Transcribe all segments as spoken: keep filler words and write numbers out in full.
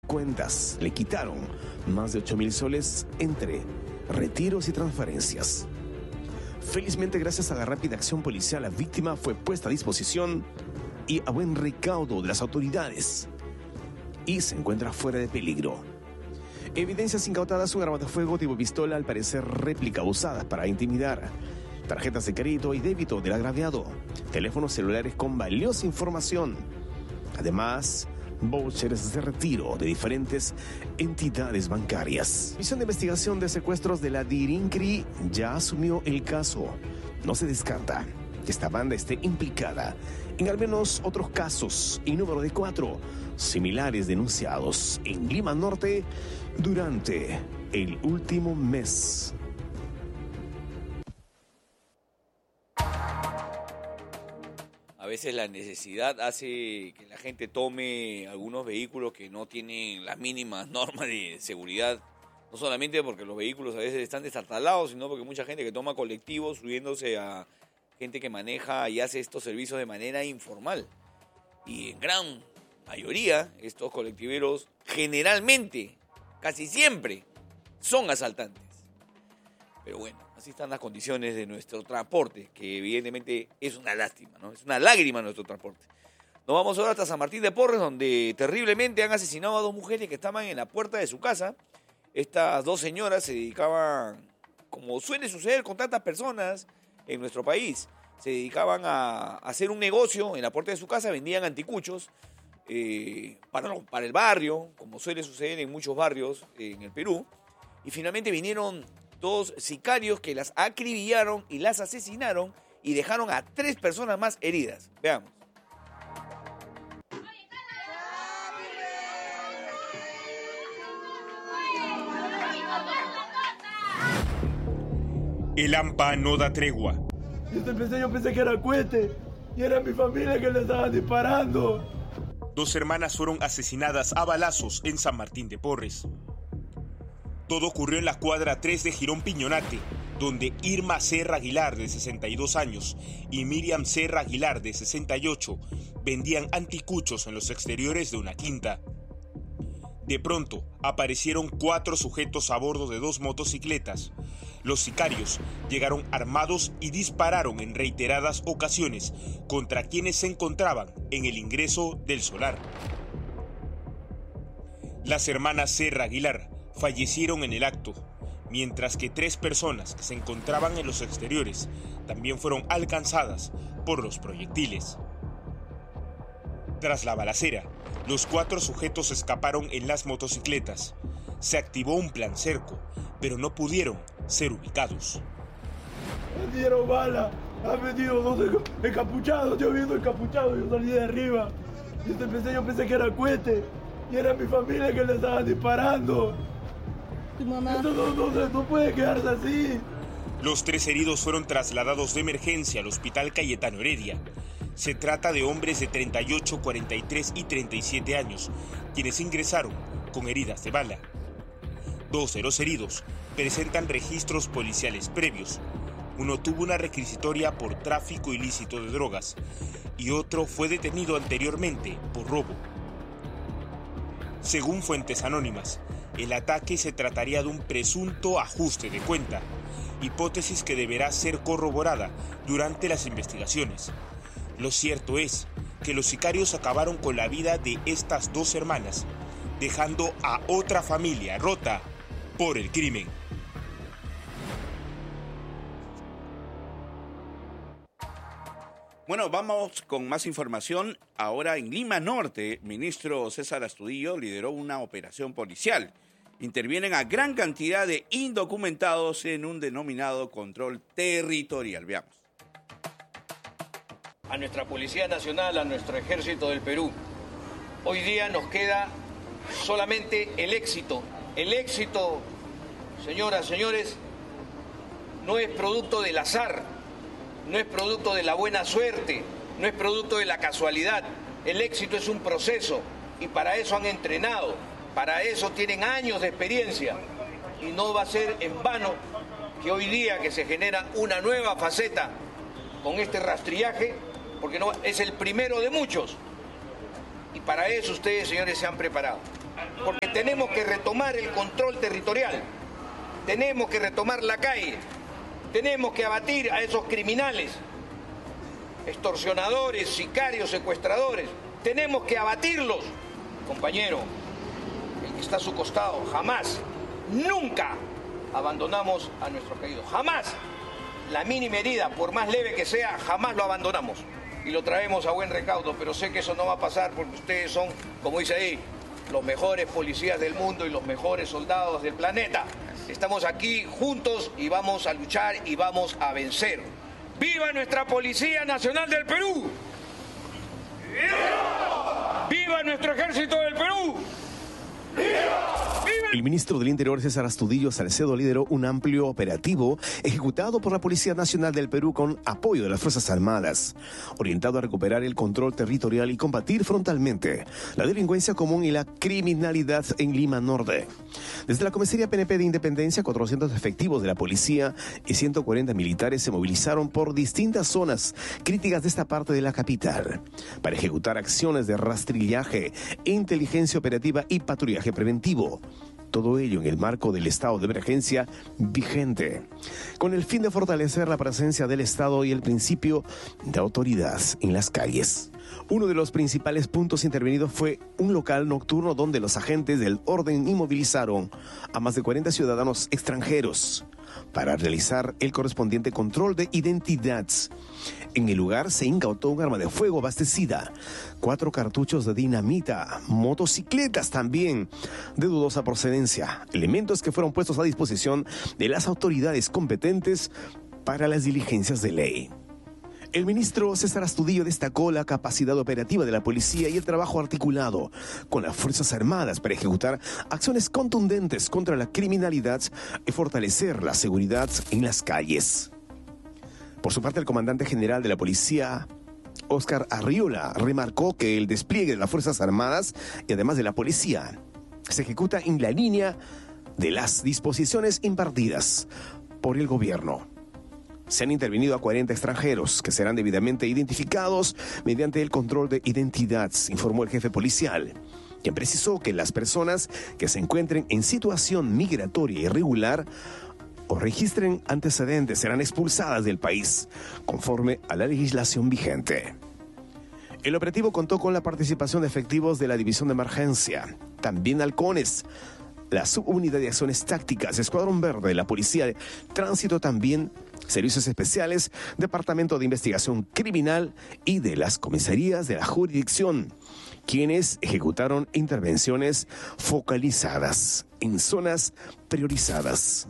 cuentas. Le quitaron más de ocho mil soles entre retiros y transferencias. Felizmente, gracias a la rápida acción policial, la víctima fue puesta a disposición y a buen recaudo de las autoridades y se encuentra fuera de peligro. Evidencias incautadas: un arma de fuego tipo pistola, al parecer réplica, usada para intimidar, tarjetas de crédito y débito del agraviado, teléfonos celulares con valiosa información, además vouchers de retiro de diferentes entidades bancarias. La Misión de Investigación de Secuestros de la DIRINCRI ya asumió el caso. No se descarta que esta banda esté implicada en al menos otros casos y número de cuatro similares denunciados en Lima Norte durante el último mes. A veces la necesidad hace que la gente tome algunos vehículos que no tienen las mínimas normas de seguridad, no solamente porque los vehículos a veces están destartalados, sino porque mucha gente que toma colectivos subiéndose a gente que maneja y hace estos servicios de manera informal. Y en gran mayoría, estos colectiveros generalmente, casi siempre, son asaltantes. Pero bueno, así están las condiciones de nuestro transporte, que evidentemente es una lástima, ¿no? Es una lágrima nuestro transporte. Nos vamos ahora hasta San Martín de Porres, donde terriblemente han asesinado a dos mujeres que estaban en la puerta de su casa. Estas dos señoras se dedicaban, como suele suceder con tantas personas en nuestro país, se dedicaban a hacer un negocio en la puerta de su casa, vendían anticuchos eh, para, para el barrio, como suele suceder en muchos barrios en el Perú, y finalmente vinieron dos sicarios que las acribillaron y las asesinaron y dejaron a tres personas más heridas. Veamos. El hampa no da tregua. Desde el pensé, yo pensé que era cohete y era mi familia que le estaban disparando. Dos hermanas fueron asesinadas a balazos en San Martín de Porres. Todo ocurrió en la cuadra tres de Girón Piñonate, donde Irma Serra Aguilar, de sesenta y dos años, y Miriam Serra Aguilar, de sesenta y ocho, vendían anticuchos en los exteriores de una quinta. De pronto, aparecieron cuatro sujetos a bordo de dos motocicletas. Los sicarios llegaron armados y dispararon en reiteradas ocasiones contra quienes se encontraban en el ingreso del solar. Las hermanas Serra Aguilar fallecieron en el acto, mientras que tres personas que se encontraban en los exteriores también fueron alcanzadas por los proyectiles. Tras la balacera, los cuatro sujetos escaparon en las motocicletas. Se activó un plan cerco, pero no pudieron ser ubicados. Me dieron bala, han metido dos encapuchados, yo viendo encapuchados, yo salí de arriba. Desde el pensé, yo pensé que era cohete y era mi familia que le estaban disparando. Tu mamá. Esto no, no, no puede quedarse así. Los tres heridos fueron trasladados de emergencia al Hospital Cayetano Heredia. Se trata de hombres de treinta y ocho, cuarenta y tres y treinta y siete años, quienes ingresaron con heridas de bala. Dos de los heridos presentan registros policiales previos. Uno tuvo una requisitoria por tráfico ilícito de drogas y otro fue detenido anteriormente por robo. Según fuentes anónimas, el ataque se trataría de un presunto ajuste de cuenta, hipótesis que deberá ser corroborada durante las investigaciones. Lo cierto es que los sicarios acabaron con la vida de estas dos hermanas, dejando a otra familia rota por el crimen. Bueno, vamos con más información. Ahora en Lima Norte, ministro César Astudillo lideró una operación policial. Intervienen a gran cantidad de indocumentados en un denominado control territorial. Veamos. A nuestra Policía Nacional, a nuestro Ejército del Perú, hoy día nos queda solamente el éxito. El éxito, señoras, señores, no es producto del azar, no es producto de la buena suerte, no es producto de la casualidad. El éxito es un proceso y para eso han entrenado, para eso tienen años de experiencia y no va a ser en vano que hoy día que se genera una nueva faceta con este rastrillaje, porque no, es el primero de muchos y para eso ustedes, señores, se han preparado. porque tenemos que retomar el control territorial, tenemos que retomar la calle, tenemos que abatir a esos criminales, extorsionadores, sicarios, secuestradores, tenemos que abatirlos. Compañero, el que está a su costado, jamás, nunca abandonamos a nuestros caídos, jamás. La mínima herida, por más leve que sea, jamás lo abandonamos y lo traemos a buen recaudo, pero sé que eso no va a pasar porque ustedes son, como dice ahí, los mejores policías del mundo y los mejores soldados del planeta. Estamos aquí juntos y vamos a luchar y vamos a vencer. ¡Viva nuestra Policía Nacional del Perú! ¡Viva! ¡Viva nuestro Ejército del Perú! El ministro del Interior, César Astudillo Salcedo, lideró un amplio operativo ejecutado por la Policía Nacional del Perú con apoyo de las Fuerzas Armadas, orientado a recuperar el control territorial y combatir frontalmente la delincuencia común y la criminalidad en Lima Norte. Desde la Comisaría P N P de Independencia, cuatrocientos efectivos de la policía y ciento cuarenta militares se movilizaron por distintas zonas críticas de esta parte de la capital para ejecutar acciones de rastrillaje, inteligencia operativa y patrullaje preventivo. Todo ello en el marco del estado de emergencia vigente, con el fin de fortalecer la presencia del Estado y el principio de autoridad en las calles. Uno de los principales puntos intervenidos fue un local nocturno donde los agentes del orden inmovilizaron a más de cuarenta ciudadanos extranjeros para realizar el correspondiente control de identidad. En el lugar se incautó un arma de fuego abastecida, cuatro cartuchos de dinamita, motocicletas también de dudosa procedencia, elementos que fueron puestos a disposición de las autoridades competentes para las diligencias de ley. El ministro César Astudillo destacó la capacidad operativa de la policía y el trabajo articulado con las Fuerzas Armadas para ejecutar acciones contundentes contra la criminalidad y fortalecer la seguridad en las calles. Por su parte, el comandante general de la policía, Óscar Arriola, remarcó que el despliegue de las Fuerzas Armadas y además de la policía se ejecuta en la línea de las disposiciones impartidas por el gobierno. Se han intervenido a cuarenta extranjeros que serán debidamente identificados mediante el control de identidad, informó el jefe policial, quien precisó que las personas que se encuentren en situación migratoria irregular o registren antecedentes serán expulsadas del país, conforme a la legislación vigente. El operativo contó con la participación de efectivos de la División de Emergencia, también halcones, la Subunidad de Acciones Tácticas, Escuadrón Verde, la Policía de Tránsito también, Servicios Especiales, Departamento de Investigación Criminal y de las comisarías de la jurisdicción, quienes ejecutaron intervenciones focalizadas en zonas priorizadas.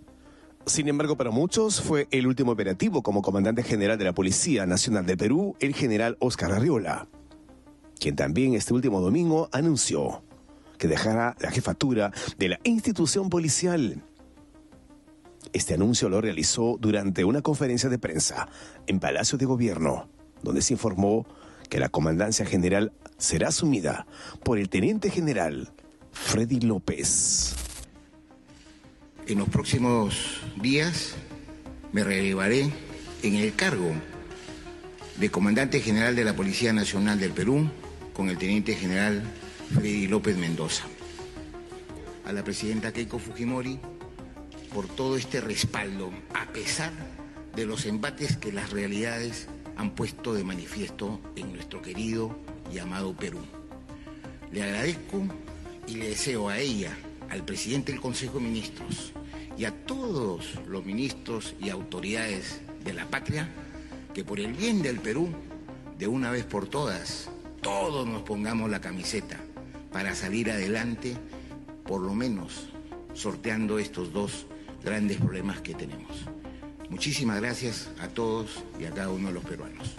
Sin embargo, para muchos fue el último operativo como comandante general de la Policía Nacional de Perú, el general Óscar Arriola, quien también este último domingo anunció que dejará la jefatura de la institución policial. Este anuncio lo realizó durante una conferencia de prensa en Palacio de Gobierno, donde se informó que la comandancia general será asumida por el teniente general Freddy López. En los próximos días me relevaré en el cargo de comandante general de la Policía Nacional del Perú con el teniente general Freddy López Mendoza. A la presidenta Keiko Fujimori por todo este respaldo, a pesar de los embates que las realidades han puesto de manifiesto en nuestro querido y amado Perú. Le agradezco y le deseo a ella, al presidente del Consejo de Ministros y a todos los ministros y autoridades de la patria que por el bien del Perú, de una vez por todas, todos nos pongamos la camiseta para salir adelante, por lo menos sorteando estos dos grandes problemas que tenemos. Muchísimas gracias a todos y a cada uno de los peruanos.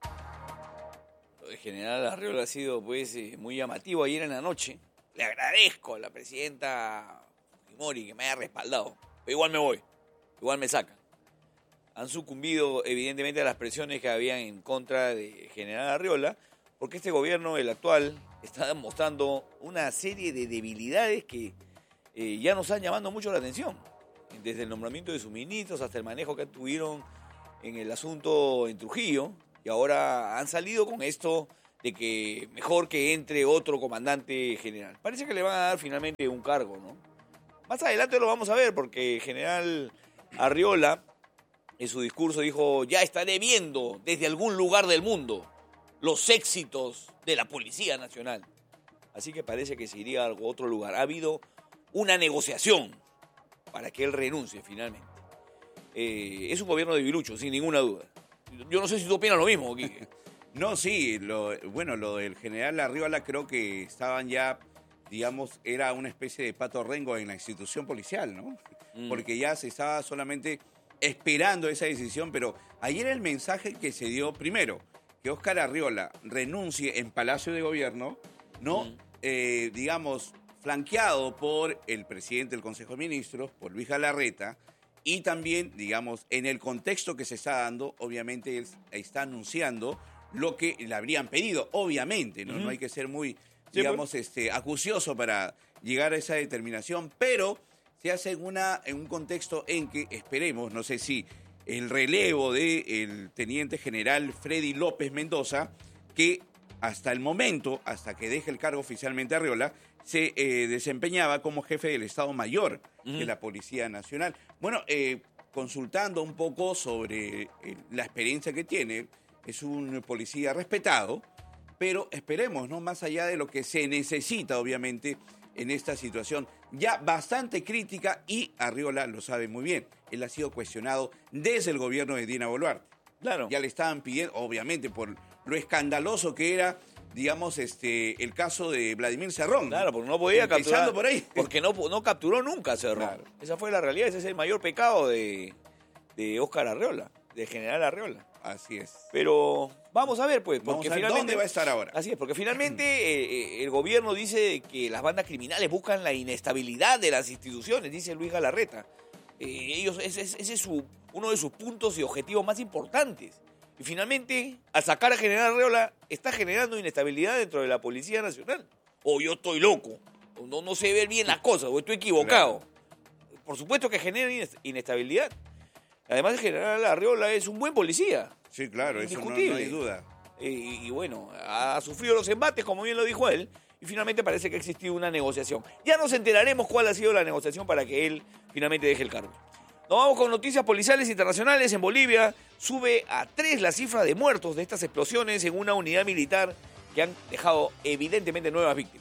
El general Arriola ha sido pues muy llamativo ayer en la noche. Le agradezco a la presidenta Fujimori que me haya respaldado, pero igual me voy, igual me sacan. Han sucumbido evidentemente a las presiones que habían en contra de general Arriola, porque este gobierno, el actual, está mostrando una serie de debilidades que eh, ya nos están llamando mucho la atención. Desde el nombramiento de sus ministros hasta el manejo que tuvieron en el asunto en Trujillo, y ahora han salido con esto de que mejor que entre otro comandante general. Parece que le van a dar finalmente un cargo, ¿no? Más adelante lo vamos a ver, porque el general Arriola en su discurso dijo: ya estaré viendo desde algún lugar del mundo los éxitos de la Policía Nacional. Así que parece que se iría a otro lugar. Ha habido una negociación para que él renuncie finalmente. Eh, es un gobierno de Virucho, sin ninguna duda. Yo no sé si tú opinas lo mismo, Quique. No, sí, lo, bueno, lo del general Arriola creo que estaban ya, digamos, era una especie de pato rengo en la institución policial, ¿no? Mm. Porque ya se estaba solamente esperando esa decisión, pero ayer el mensaje que se dio, primero, que Óscar Arriola renuncie en Palacio de Gobierno, ¿no? Mm. Eh, digamos, flanqueado por el presidente del Consejo de Ministros, por Luis Galarreta, y también, digamos, en el contexto que se está dando, obviamente él está anunciando lo que le habrían pedido, obviamente, ¿no? Uh-huh. No hay que ser muy, digamos, sí, pues. este, acucioso para llegar a esa determinación, pero se hace en, una, en un contexto en que esperemos, no sé si el relevo del teniente general Freddy López Mendoza, que hasta el momento, hasta que deje el cargo oficialmente Arriola, se eh, desempeñaba como jefe del Estado Mayor uh-huh. de la Policía Nacional. Bueno, eh, consultando un poco sobre eh, la experiencia que tiene, es un policía respetado, pero esperemos, ¿no? Más allá de lo que se necesita, obviamente, en esta situación ya bastante crítica, y Arriola lo sabe muy bien. Él ha sido cuestionado desde el gobierno de Dina Boluarte. Claro. Ya le estaban pidiendo, obviamente, por lo escandaloso que era, digamos, este, el caso de Vladimir Cerrón. Claro, porque no podía capturar. por ahí. Porque no, no capturó nunca a Cerrón. Claro. Esa fue la realidad, ese es el mayor pecado de, de Óscar Arriola, de general Arriola. Así es. Pero vamos a ver, pues, porque vamos a ver finalmente dónde va a estar ahora. Así es, porque finalmente eh, el gobierno dice que las bandas criminales buscan la inestabilidad de las instituciones, dice Luis Galarreta. Eh, ellos, ese, ese es su, uno de sus puntos y objetivos más importantes. Y finalmente, al sacar a general Arriola, está generando inestabilidad dentro de la Policía Nacional. O yo estoy loco, o no, no sé ver bien las cosas, o estoy equivocado. Claro. Por supuesto que genera inestabilidad. Además, el general Arriola es un buen policía. Sí, claro, eso no, no hay duda. Y, y bueno, ha sufrido los embates, como bien lo dijo él, y finalmente parece que ha existido una negociación. Ya nos enteraremos cuál ha sido la negociación para que él finalmente deje el cargo. Nos vamos con noticias policiales internacionales. En Bolivia sube a tres la cifra de muertos de estas explosiones en una unidad militar que han dejado evidentemente nuevas víctimas.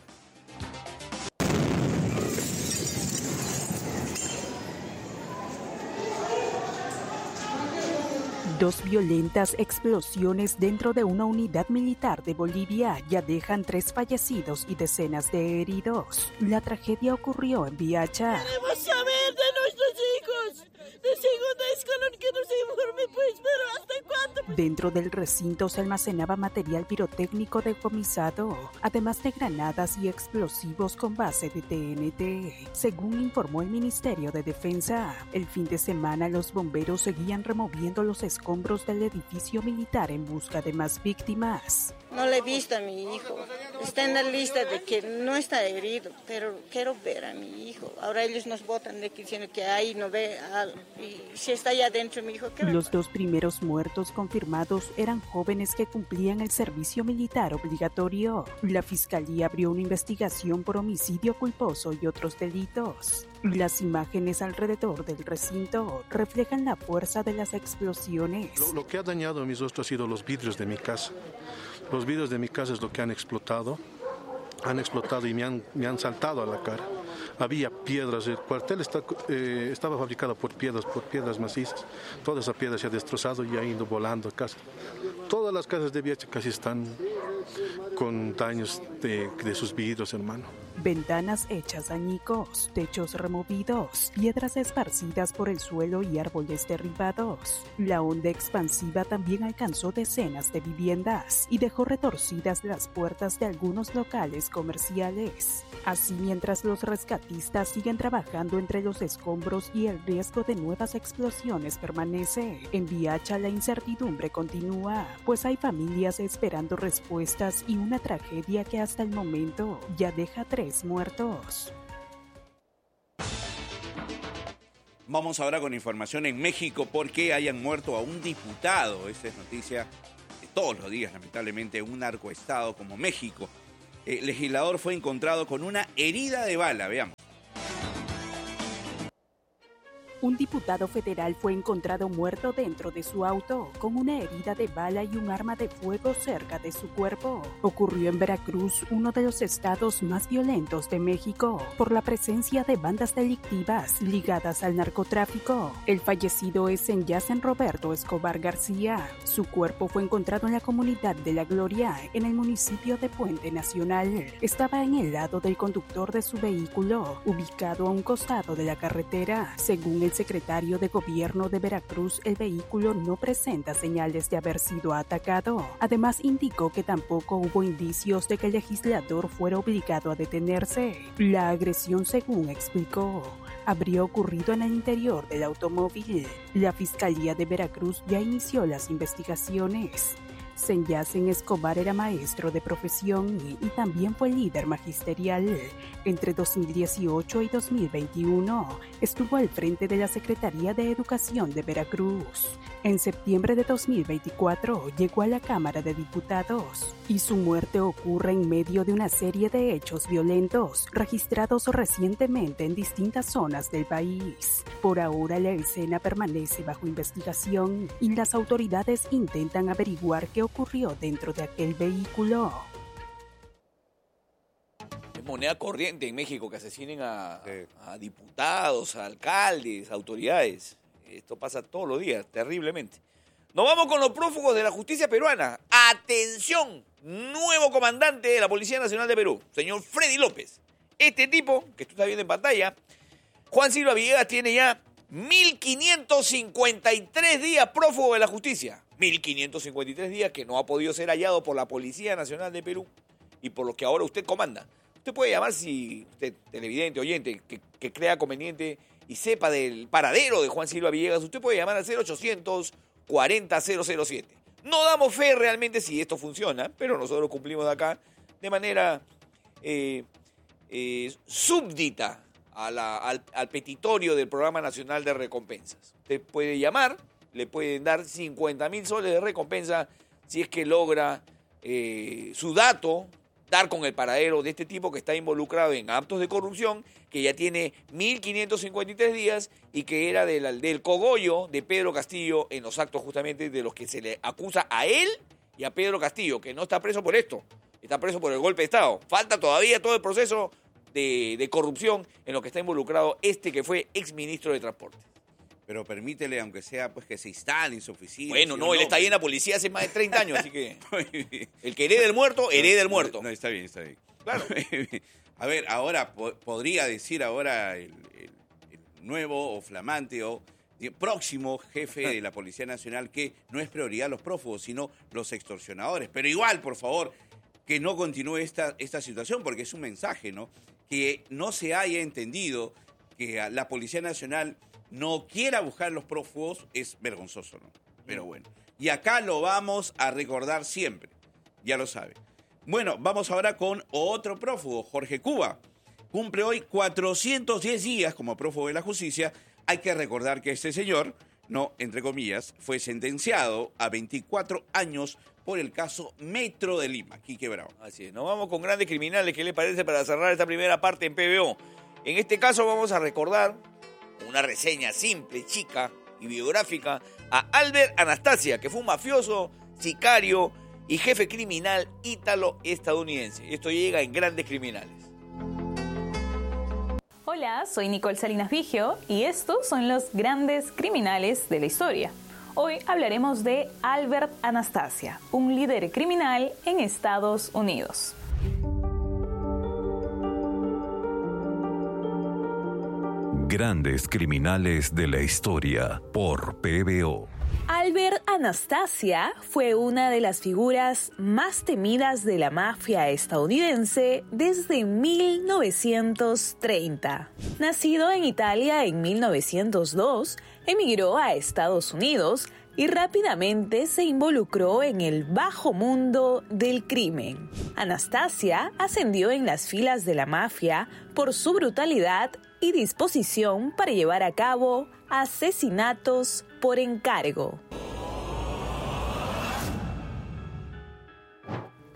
Dos violentas explosiones dentro de una unidad militar de Bolivia ya dejan tres fallecidos y decenas de heridos. La tragedia ocurrió en Viacha. Queremos saber de nuestros hijos. De segundo escalón que nos informe, pues, pero ¿hasta cuándo? Dentro del recinto se almacenaba material pirotécnico decomisado, además de granadas y explosivos con base de T N T, según informó el Ministerio de Defensa. El fin de semana los bomberos seguían removiendo los escombros del edificio militar en busca de más víctimas. No le he visto a mi hijo. Está en la lista de que no está herido, pero quiero ver a mi hijo. Ahora ellos nos botan de que diciendo que ahí no ve algo. Y si está allá adentro mi hijo, ¿qué? Los dos primeros muertos confirmados eran jóvenes que cumplían el servicio militar obligatorio. La fiscalía abrió una investigación por homicidio culposo y otros delitos. Las imágenes alrededor del recinto reflejan la fuerza de las explosiones. Lo, lo que ha dañado a mis rostros ha sido los vidrios de mi casa. Los vidrios de mi casa es lo que han explotado. Han explotado y me han, me han saltado a la cara. Había piedras, el cuartel está, eh, estaba fabricado por piedras, por piedras macizas. Toda esa piedra se ha destrozado y ha ido volando a casa. Todas las casas de Viacha casi están con daños de, de sus vidrios, hermano. Ventanas hechas añicos, techos removidos, piedras esparcidas por el suelo y árboles derribados. La onda expansiva también alcanzó decenas de viviendas y dejó retorcidas las puertas de algunos locales comerciales. Así, mientras los rescatistas siguen trabajando entre los escombros y el riesgo de nuevas explosiones permanece, en Viacha la incertidumbre continúa, pues hay familias esperando respuestas y una tragedia que hasta el momento ya deja tres muertos. Vamos ahora con información en México porque hayan muerto a un diputado. Esta es noticia de todos los días, lamentablemente, en un narcoestado como México. El legislador fue encontrado con una herida de bala, veamos. Un diputado federal fue encontrado muerto dentro de su auto, con una herida de bala y un arma de fuego cerca de su cuerpo. Ocurrió en Veracruz, uno de los estados más violentos de México, por la presencia de bandas delictivas ligadas al narcotráfico. El fallecido es Senyacen Roberto Escobar García. Su cuerpo fue encontrado en la comunidad de La Gloria, en el municipio de Puente Nacional. Estaba en el lado del conductor de su vehículo, ubicado a un costado de la carretera. Según el secretario de Gobierno de Veracruz, el vehículo no presenta señales de haber sido atacado. Además, indicó que tampoco hubo indicios de que el legislador fuera obligado a detenerse. La agresión, según explicó, habría ocurrido en el interior del automóvil. La Fiscalía de Veracruz ya inició las investigaciones. Senyacen Escobar era maestro de profesión y también fue líder magisterial. Entre dos mil dieciocho y dos mil veintiuno estuvo al frente de la Secretaría de Educación de Veracruz. En septiembre de dos mil veinticuatro llegó a la Cámara de Diputados y su muerte ocurre en medio de una serie de hechos violentos registrados recientemente en distintas zonas del país. Por ahora la escena permanece bajo investigación y las autoridades intentan averiguar qué ocurrió dentro de aquel vehículo. Es moneda corriente en México que asesinen a, a diputados, a alcaldes, a autoridades. Esto pasa todos los días, terriblemente. Nos vamos con los prófugos de la justicia peruana. ¡Atención! Nuevo comandante de la Policía Nacional de Perú, señor Freddy López. Este tipo, que tú estás viendo en pantalla, Juan Silva Villegas, tiene ya mil quinientos cincuenta y tres días prófugo de la justicia. mil quinientos cincuenta y tres días que no ha podido ser hallado por la Policía Nacional de Perú y por lo que ahora usted comanda. Usted puede llamar, si usted, televidente, oyente, que, que crea conveniente y sepa del paradero de Juan Silva Villegas, usted puede llamar al cero ochocientos cuarenta cero cero siete. No damos fe realmente si esto funciona, pero nosotros cumplimos acá de manera eh, eh, súbdita a la, al, al petitorio del Programa Nacional de Recompensas. Usted puede llamar, le pueden dar cincuenta mil soles de recompensa si es que logra eh, su dato, dar con el paradero de este tipo que está involucrado en actos de corrupción, que ya tiene mil quinientos cincuenta y tres días y que era del, del cogollo de Pedro Castillo en los actos justamente de los que se le acusa a él y a Pedro Castillo, que no está preso por esto, está preso por el golpe de Estado. Falta todavía todo el proceso de, de corrupción en lo que está involucrado este que fue exministro de Transporte. Pero permítele, aunque sea, pues que se instale en su oficina. Bueno, no, él está ahí en la policía hace más de treinta años, así que el que hereda el muerto, hereda el muerto. No, no, está bien, está bien. Claro. A ver, ahora, po- podría decir ahora el, el, el nuevo o flamante o próximo jefe de la Policía Nacional que no es prioridad los prófugos, sino los extorsionadores. Pero igual, por favor, que no continúe esta, esta situación, porque es un mensaje, ¿no? Que no se haya entendido que la Policía Nacional no quiera buscar los prófugos es vergonzoso, ¿no? Pero bueno, y acá lo vamos a recordar siempre, ya lo sabe. Bueno, vamos ahora con otro prófugo, Jorge Cuba. Cumple hoy cuatrocientos diez días como prófugo de la justicia. Hay que recordar que este señor, no, entre comillas, fue sentenciado a veinticuatro años por el caso Metro de Lima. Quique Bravo. Así es, nos vamos con grandes criminales. ¿Qué le parece para cerrar esta primera parte en P B O? En este caso vamos a recordar una reseña simple, chica y biográfica a Albert Anastasia, que fue un mafioso, sicario y jefe criminal ítalo-estadounidense. Esto llega en Grandes Criminales. Hola, soy Nicole Salinas Vigio y estos son los grandes criminales de la historia. Hoy hablaremos de Albert Anastasia, un líder criminal en Estados Unidos. Grandes Criminales de la Historia por P B O. Albert Anastasia fue una de las figuras más temidas de la mafia estadounidense desde mil novecientos treinta. Nacido en Italia en mil novecientos dos, emigró a Estados Unidos y rápidamente se involucró en el bajo mundo del crimen. Anastasia ascendió en las filas de la mafia por su brutalidad y disposición para llevar a cabo asesinatos por encargo.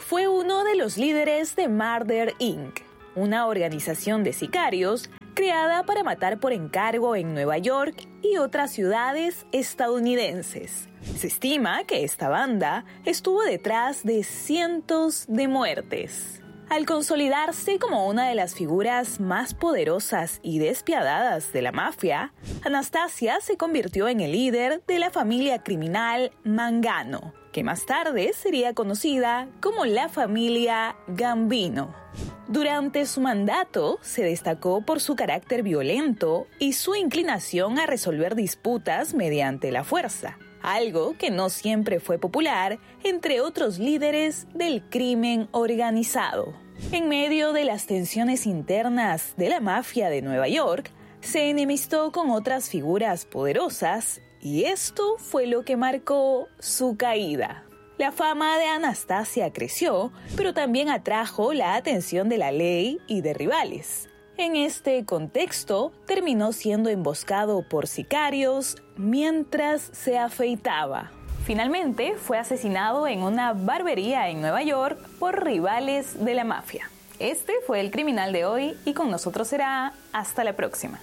fue uno de los líderes de Murder incorporated, una organización de sicarios creada para matar por encargo en Nueva York y otras ciudades estadounidenses. Se estima que esta banda estuvo detrás de cientos de muertes. Al consolidarse como una de las figuras más poderosas y despiadadas de la mafia, Anastasia se convirtió en el líder de la familia criminal Mangano, que más tarde sería conocida como la familia Gambino. Durante su mandato se destacó por su carácter violento y su inclinación a resolver disputas mediante la fuerza, algo que no siempre fue popular entre otros líderes del crimen organizado. En medio de las tensiones internas de la mafia de Nueva York, se enemistó con otras figuras poderosas y esto fue lo que marcó su caída. La fama de Anastasia creció, pero también atrajo la atención de la ley y de rivales. En este contexto, terminó siendo emboscado por sicarios mientras se afeitaba. Finalmente, fue asesinado en una barbería en Nueva York por rivales de la mafia. Este fue el criminal de hoy y con nosotros será hasta la próxima.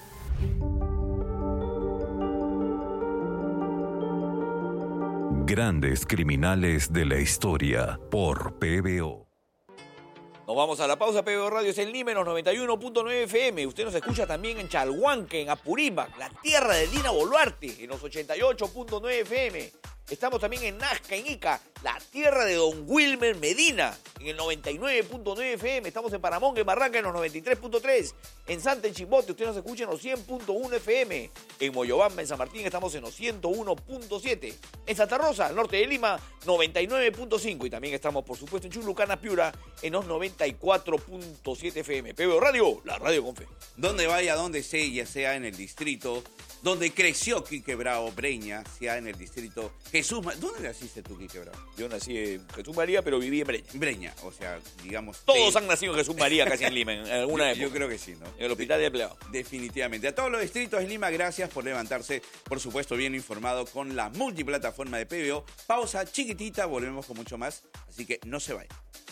Grandes criminales de la historia por P B O. Nos vamos a la pausa. P B O Radio es en Lima, en los noventa y uno punto nueve F M. Usted nos escucha también en Chalhuanque, en Apurímac, la tierra de Dina Boluarte, en los ochenta y ocho punto nueve F M. Estamos también en Nazca, en Ica, la tierra de Don Wilmer Medina, en el noventa y nueve punto nueve F M. Estamos en Paramonga, en Barranca, en los noventa y tres punto tres. En Santa, en Chimbote, usted nos escucha en los cien punto uno F M. En Moyobamba, en San Martín, estamos en los ciento uno punto siete. En Santa Rosa, al norte de Lima, noventa y nueve punto cinco. Y también estamos, por supuesto, en Chulucana, Piura, en los noventa y cuatro punto siete F M. P B O Radio, la radio con fe. Donde vaya, donde sea, ya sea en el distrito donde creció Quique Bravo, Breña, sea en el distrito Jesús María. ¿Dónde naciste tú, Quique Bravo? Yo nací en Jesús María, pero viví en Breña. Breña, o sea, digamos... Todos te... han nacido en Jesús María, casi en Lima, en alguna yo, época. Yo creo que sí, ¿no? En el hospital de empleados. Definitivamente. A todos los distritos de Lima, gracias por levantarse, por supuesto, bien informado con la multiplataforma de P B O. Pausa chiquitita, volvemos con mucho más, así que no se vayan.